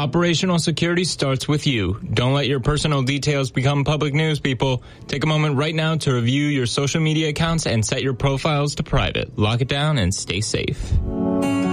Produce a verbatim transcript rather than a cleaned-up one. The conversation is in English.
Operational security starts with you. Don't let your personal details become public news, people. Take a moment right now to review your social media accounts and set your profiles to private. Lock it down and stay safe.